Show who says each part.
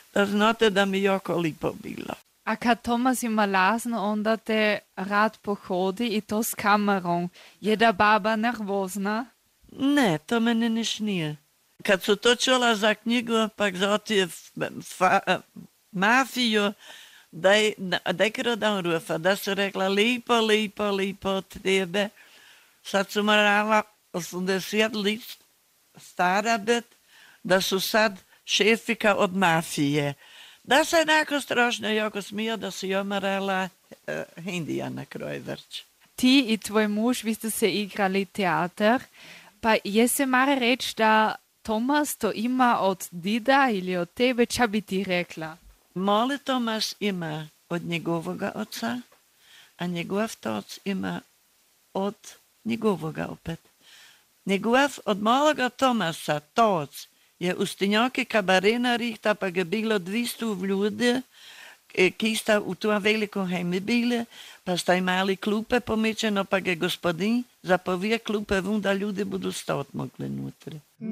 Speaker 1: da znate da mi jako lipo bilo.
Speaker 2: A kad Tomas ima lazno, onda te rad pohodi i to s kamerom. Je da baba nervozna?
Speaker 1: Ne, to mene niš nije. Kad su to čula za knjigu, pak za je mafiju, daj krodan rufa, da su rekla lipo od tebe. Sad su morala 80 let stara bit, da su sad šefika od mafije. Da se enako strašno jako smija, da su jo morala Indija na kroj vrć.
Speaker 2: Ti i tvoj muž, vi ste se igrali teater, pa je se mara reći da Tomas to ima od dida ili od tebe, ča bi ti rekla?
Speaker 1: Mali Tomas ima od njegovoga oca, a njegov otac ima od njegovoga opet. Njegov od maloga Tomasa, toc, je u Stinjoki kabarena rihta, pa je bilo 200 ljudi, ki sta u tom velikom hejmi bili, pa sta imali klupe pomečeno, pa je gospodin zapovije klupe vun, da ljudi budu stot mogli nutri.